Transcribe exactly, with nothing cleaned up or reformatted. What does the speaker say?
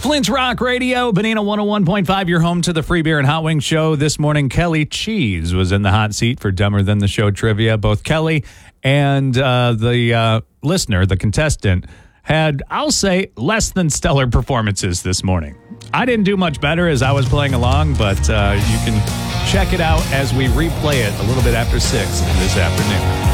Flint's Rock Radio, Banana one oh one point five, your home to the Free Beer and Hot Wing Show. This morning, Kelly Cheese was in the hot seat for Dumber Than the Show trivia. Both Kelly and uh, the uh, listener, the contestant, had, I'll say, less than stellar performances this morning. I didn't do much better as I was playing along, but uh, you can check it out as we replay it a little bit after six this afternoon.